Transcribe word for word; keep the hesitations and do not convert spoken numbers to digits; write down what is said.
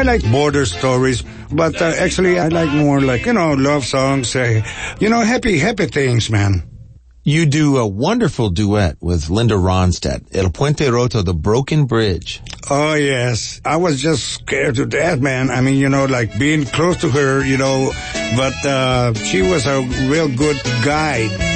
I like border stories, but uh, actually I like more like, you know, love songs, uh, you know, happy, happy things, man. You do a wonderful duet with Linda Ronstadt, El Puente Roto, The Broken Bridge. Oh, yes. I was just scared to death, man. I mean, you know, like being close to her, you know, but uh, she was a real good guide.